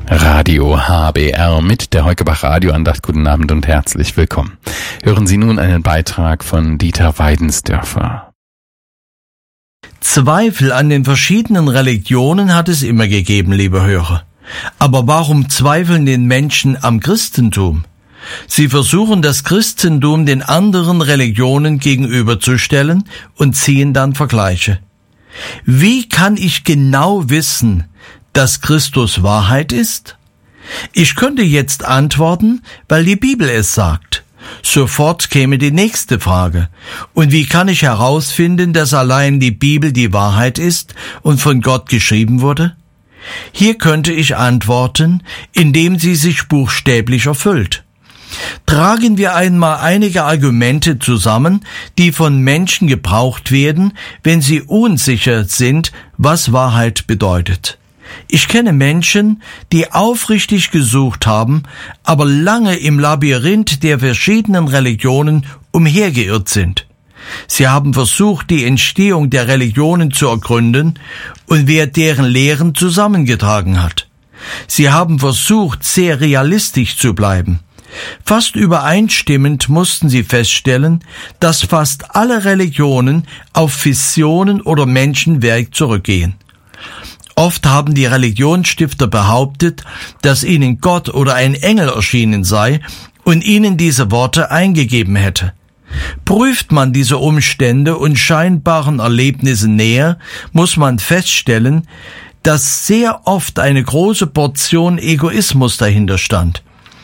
Radio HBR mit der Heukebach Radioandacht. Guten Abend und herzlich willkommen. Hören Sie nun einen Beitrag von Dieter Weidensdörfer. Zweifel an den verschiedenen Religionen hat es immer gegeben, liebe Hörer. Aber warum zweifeln den Menschen am Christentum? Sie versuchen, das Christentum den anderen Religionen gegenüberzustellen und ziehen dann Vergleiche. Wie kann ich genau wissen, dass Christus Wahrheit ist? Ich könnte jetzt antworten, weil die Bibel es sagt. Sofort käme die nächste Frage. Und wie kann ich herausfinden, dass allein die Bibel die Wahrheit ist und von Gott geschrieben wurde? Hier könnte ich antworten, indem sie sich buchstäblich erfüllt. Tragen wir einmal einige Argumente zusammen, die von Menschen gebraucht werden, wenn sie unsicher sind, was Wahrheit bedeutet. Ich kenne Menschen, die aufrichtig gesucht haben, aber lange im Labyrinth der verschiedenen Religionen umhergeirrt sind. Sie haben versucht, die Entstehung der Religionen zu ergründen und wer deren Lehren zusammengetragen hat. Sie haben versucht, sehr realistisch zu bleiben. Fast übereinstimmend mussten sie feststellen, dass fast alle Religionen auf Visionen oder Menschenwerk zurückgehen. Oft haben die Religionsstifter behauptet, dass ihnen Gott oder ein Engel erschienen sei und ihnen diese Worte eingegeben hätte. Prüft man diese Umstände und scheinbaren Erlebnisse näher, muss man feststellen, dass sehr oft eine große Portion Egoismus dahinter stand.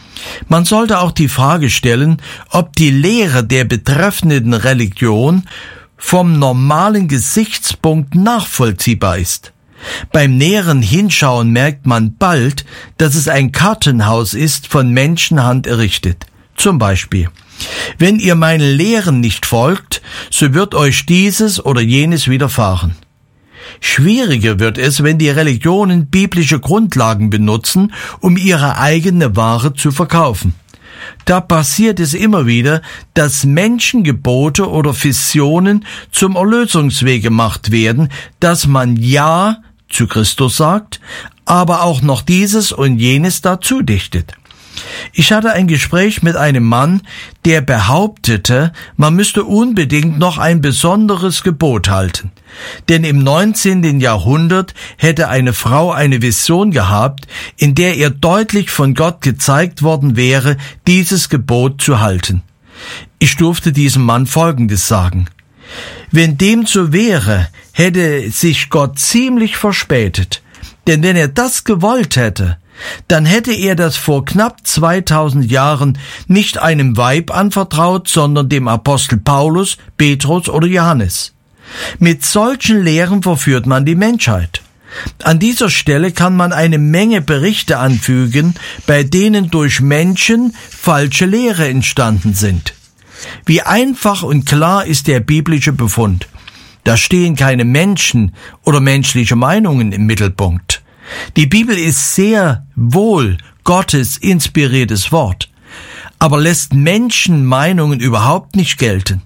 Man sollte auch die Frage stellen, ob die Lehre der betreffenden Religion vom normalen Gesichtspunkt nachvollziehbar ist. Beim näheren Hinschauen merkt man bald, dass es ein Kartenhaus ist, von Menschenhand errichtet. Zum Beispiel: Wenn ihr meinen Lehren nicht folgt, so wird euch dieses oder jenes widerfahren. Schwieriger wird es, wenn die Religionen biblische Grundlagen benutzen, um ihre eigene Ware zu verkaufen. Da passiert es immer wieder, dass Menschengebote oder Visionen zum Erlösungsweg gemacht werden, dass man Ja zu Christus sagt, aber auch noch dieses und jenes dazu dichtet. Ich hatte ein Gespräch mit einem Mann, der behauptete, man müsste unbedingt noch ein besonderes Gebot halten. Denn im 19. Jahrhundert hätte eine Frau eine Vision gehabt, in der ihr deutlich von Gott gezeigt worden wäre, dieses Gebot zu halten. Ich durfte diesem Mann Folgendes sagen: Wenn dem so wäre, hätte sich Gott ziemlich verspätet. Denn wenn er das gewollt hätte, dann hätte er das vor knapp 2000 Jahren nicht einem Weib anvertraut, sondern dem Apostel Paulus, Petrus oder Johannes. Mit solchen Lehren verführt man die Menschheit. An dieser Stelle kann man eine Menge Berichte anfügen, bei denen durch Menschen falsche Lehre entstanden sind. Wie einfach und klar ist der biblische Befund. Da stehen keine Menschen oder menschliche Meinungen im Mittelpunkt. Die Bibel ist sehr wohl Gottes inspiriertes Wort, aber lässt Menschenmeinungen überhaupt nicht gelten.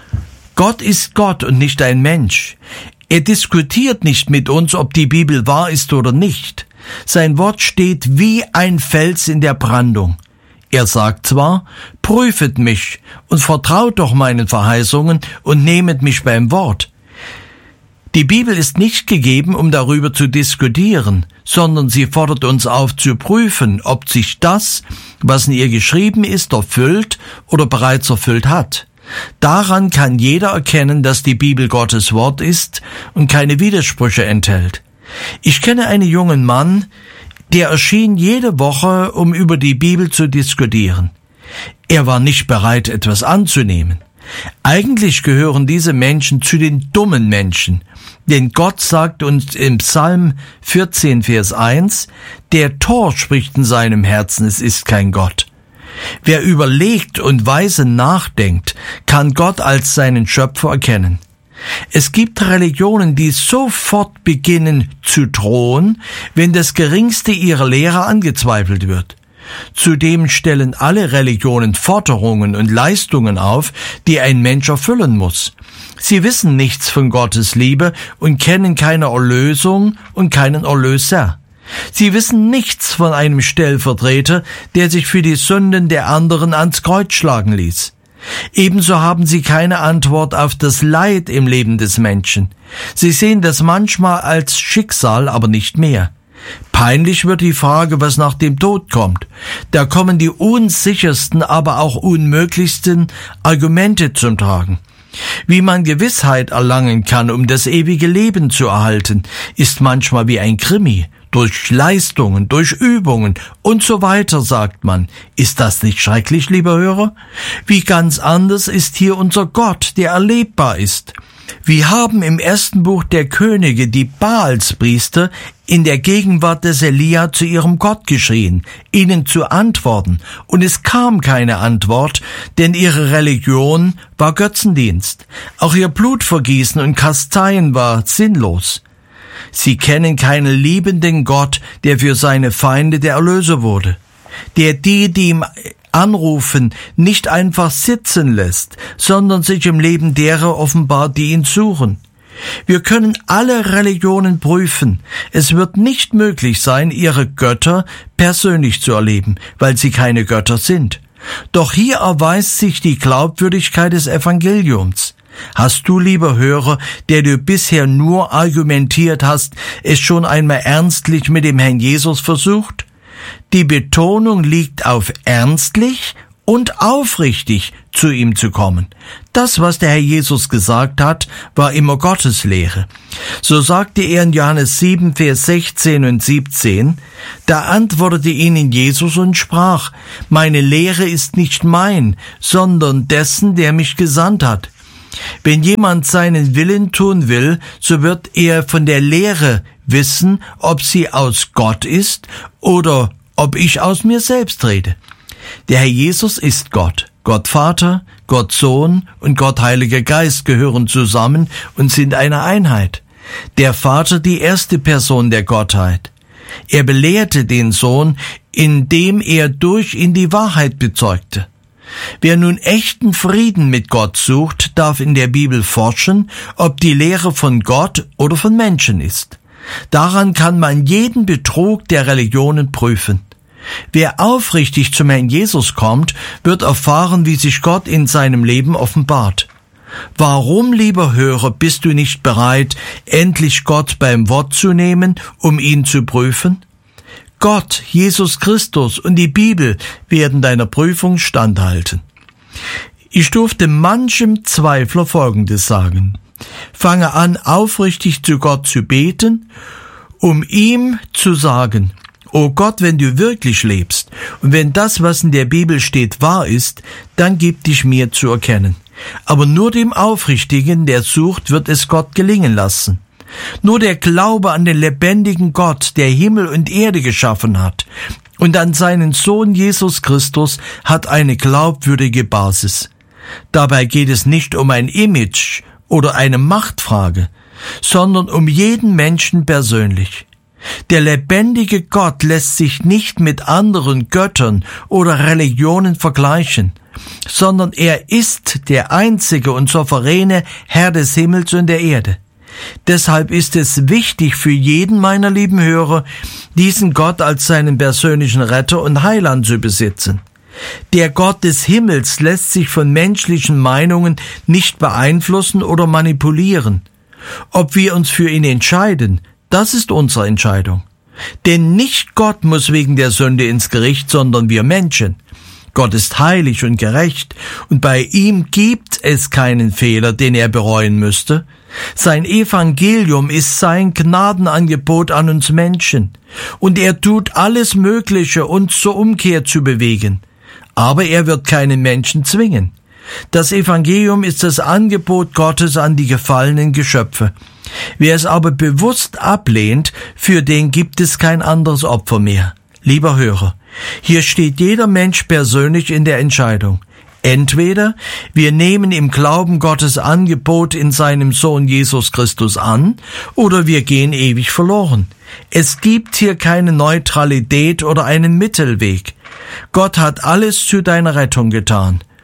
Gott ist Gott und nicht ein Mensch. Er diskutiert nicht mit uns, ob die Bibel wahr ist oder nicht. Sein Wort steht wie ein Fels in der Brandung. Er sagt zwar: Prüfet mich und vertraut doch meinen Verheißungen und nehmet mich beim Wort. Die Bibel ist nicht gegeben, um darüber zu diskutieren, sondern sie fordert uns auf zu prüfen, ob sich das, was in ihr geschrieben ist, erfüllt oder bereits erfüllt hat. Daran kann jeder erkennen, dass die Bibel Gottes Wort ist und keine Widersprüche enthält. Ich kenne einen jungen Mann, der erschien jede Woche, um über die Bibel zu diskutieren. Er war nicht bereit, etwas anzunehmen. Eigentlich gehören diese Menschen zu den dummen Menschen, denn Gott sagt uns im Psalm 14, Vers 1, der Tor spricht in seinem Herzen, es ist kein Gott. Wer überlegt und weise nachdenkt, kann Gott als seinen Schöpfer erkennen. Es gibt Religionen, die sofort beginnen zu drohen, wenn das geringste ihrer Lehre angezweifelt wird. Zudem stellen alle Religionen Forderungen und Leistungen auf, die ein Mensch erfüllen muss. Sie wissen nichts von Gottes Liebe und kennen keine Erlösung und keinen Erlöser. Sie wissen nichts von einem Stellvertreter, der sich für die Sünden der anderen ans Kreuz schlagen ließ. Ebenso haben sie keine Antwort auf das Leid im Leben des Menschen. Sie sehen das manchmal als Schicksal, aber nicht mehr. Peinlich wird die Frage, was nach dem Tod kommt. Da kommen die unsichersten, aber auch unmöglichsten Argumente zum Tragen. Wie man Gewissheit erlangen kann, um das ewige Leben zu erhalten, ist manchmal wie ein Krimi. Durch Leistungen, durch Übungen und so weiter, sagt man. Ist das nicht schrecklich, lieber Hörer? Wie ganz anders ist hier unser Gott, der erlebbar ist. Wir haben im 1. Buch der Könige die Baalspriester in der Gegenwart des Elia zu ihrem Gott geschrien, ihnen zu antworten, und es kam keine Antwort, denn ihre Religion war Götzendienst. Auch ihr Blutvergießen und Kasteien war sinnlos. Sie kennen keinen liebenden Gott, der für seine Feinde der Erlöser wurde, der die ihm anrufen, nicht einfach sitzen lässt, sondern sich im Leben derer offenbart, die ihn suchen. Wir können alle Religionen prüfen. Es wird nicht möglich sein, ihre Götter persönlich zu erleben, weil sie keine Götter sind. Doch hier erweist sich die Glaubwürdigkeit des Evangeliums. Hast du, lieber Hörer, der du bisher nur argumentiert hast, es schon einmal ernstlich mit dem Herrn Jesus versucht? Die Betonung liegt auf ernstlich und aufrichtig zu ihm zu kommen. Das, was der Herr Jesus gesagt hat, war immer Gottes Lehre. So sagte er in Johannes 7, Vers 16 und 17, da antwortete ihnen Jesus und sprach, meine Lehre ist nicht mein, sondern dessen, der mich gesandt hat. Wenn jemand seinen Willen tun will, so wird er von der Lehre wissen, ob sie aus Gott ist oder ob ich aus mir selbst rede. Der Herr Jesus ist Gott. Gott Vater, Gott Sohn und Gott Heiliger Geist gehören zusammen und sind eine Einheit. Der Vater die erste Person der Gottheit. Er belehrte den Sohn, indem er durch ihn die Wahrheit bezeugte. Wer nun echten Frieden mit Gott sucht, darf in der Bibel forschen, ob die Lehre von Gott oder von Menschen ist. Daran kann man jeden Betrug der Religionen prüfen. Wer aufrichtig zum Herrn Jesus kommt, wird erfahren, wie sich Gott in seinem Leben offenbart. Warum, lieber Hörer, bist du nicht bereit, endlich Gott beim Wort zu nehmen, um ihn zu prüfen? Gott, Jesus Christus und die Bibel werden deiner Prüfung standhalten. Ich durfte manchem Zweifler Folgendes sagen. Fange an, aufrichtig zu Gott zu beten, um ihm zu sagen, O Gott, wenn du wirklich lebst und wenn das, was in der Bibel steht, wahr ist, dann gib dich mir zu erkennen. Aber nur dem Aufrichtigen, der sucht, wird es Gott gelingen lassen. Nur der Glaube an den lebendigen Gott, der Himmel und Erde geschaffen hat, und an seinen Sohn Jesus Christus hat eine glaubwürdige Basis. Dabei geht es nicht um ein Image oder eine Machtfrage, sondern um jeden Menschen persönlich. Der lebendige Gott lässt sich nicht mit anderen Göttern oder Religionen vergleichen, sondern er ist der einzige und souveräne Herr des Himmels und der Erde. Deshalb ist es wichtig für jeden meiner lieben Hörer, diesen Gott als seinen persönlichen Retter und Heiland zu besitzen. Der Gott des Himmels lässt sich von menschlichen Meinungen nicht beeinflussen oder manipulieren. Ob wir uns für ihn entscheiden, das ist unsere Entscheidung. Denn nicht Gott muss wegen der Sünde ins Gericht, sondern wir Menschen. Gott ist heilig und gerecht, und bei ihm gibt es keinen Fehler, den er bereuen müsste. Sein Evangelium ist sein Gnadenangebot an uns Menschen, und er tut alles Mögliche, uns zur Umkehr zu bewegen. Aber er wird keinen Menschen zwingen. Das Evangelium ist das Angebot Gottes an die gefallenen Geschöpfe. Wer es aber bewusst ablehnt, für den gibt es kein anderes Opfer mehr. Lieber Hörer, hier steht jeder Mensch persönlich in der Entscheidung. Entweder wir nehmen im Glauben Gottes Angebot in seinem Sohn Jesus Christus an, oder wir gehen ewig verloren. Es gibt hier keine Neutralität oder einen Mittelweg. Gott hat alles zu deiner Rettung getan.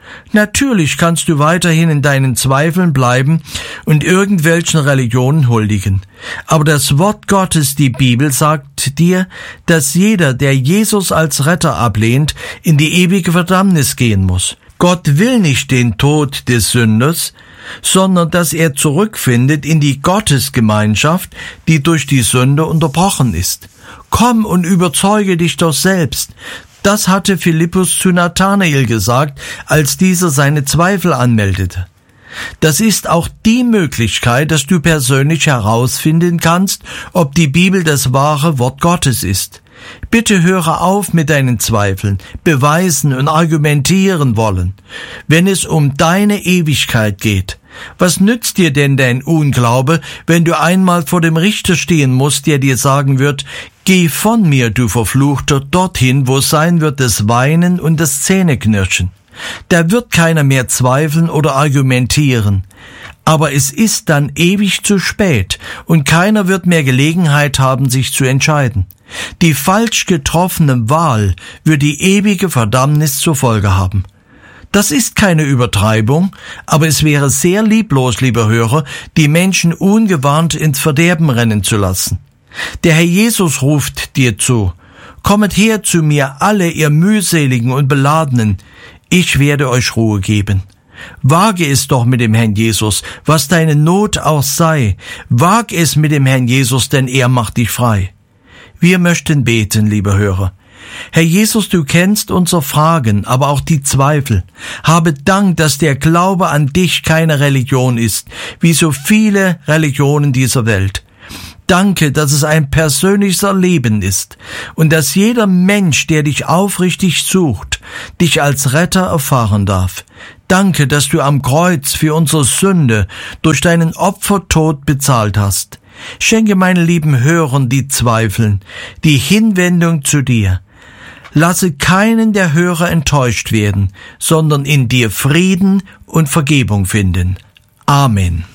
Natürlich kannst du weiterhin in deinen Zweifeln bleiben und irgendwelchen Religionen huldigen. Aber das Wort Gottes, die Bibel, sagt dir, dass jeder, der Jesus als Retter ablehnt, in die ewige Verdammnis gehen muss. Gott will nicht den Tod des Sünders, sondern dass er zurückfindet in die Gottesgemeinschaft, die durch die Sünde unterbrochen ist. Komm und überzeuge dich doch selbst. Das hatte Philippus zu Nathanael gesagt, als dieser seine Zweifel anmeldete. Das ist auch die Möglichkeit, dass du persönlich herausfinden kannst, ob die Bibel das wahre Wort Gottes ist. Bitte höre auf mit deinen Zweifeln, beweisen und argumentieren wollen, wenn es um deine Ewigkeit geht. Was nützt dir denn dein Unglaube, wenn du einmal vor dem Richter stehen musst, der dir sagen wird, geh von mir, du Verfluchter, dorthin, wo sein wird das Weinen und das Zähneknirschen. Da wird keiner mehr zweifeln oder argumentieren. Aber es ist dann ewig zu spät und keiner wird mehr Gelegenheit haben, sich zu entscheiden. Die falsch getroffene Wahl wird die ewige Verdammnis zur Folge haben. Das ist keine Übertreibung, aber es wäre sehr lieblos, lieber Hörer, die Menschen ungewarnt ins Verderben rennen zu lassen. Der Herr Jesus ruft dir zu, kommet her zu mir alle, ihr mühseligen und beladenen, ich werde euch Ruhe geben. Wage es doch mit dem Herrn Jesus, was deine Not auch sei. Wag es mit dem Herrn Jesus, denn er macht dich frei. Wir möchten beten, lieber Hörer. Herr Jesus, du kennst unsere Fragen, aber auch die Zweifel. Habe Dank, dass der Glaube an dich keine Religion ist, wie so viele Religionen dieser Welt. Danke, dass es ein persönliches Erleben ist und dass jeder Mensch, der dich aufrichtig sucht, dich als Retter erfahren darf. Danke, dass du am Kreuz für unsere Sünde durch deinen Opfertod bezahlt hast. Schenke meinen lieben Hörern, die zweifeln, die Hinwendung zu dir. Lasse keinen der Hörer enttäuscht werden, sondern in dir Frieden und Vergebung finden. Amen.